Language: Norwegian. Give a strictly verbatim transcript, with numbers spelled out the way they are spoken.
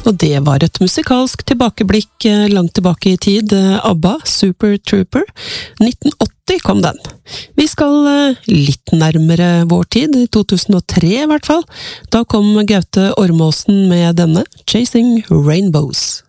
Og det var et musikalsk tilbakeblikk langt tilbake i tid. ABBA, Super Trooper. nitten åtti kom den. Vi skal litt nærmere vår tid, i to tusen og tre i hvert fall. Da kom Gaute Ormåsen med denne, Chasing Rainbows.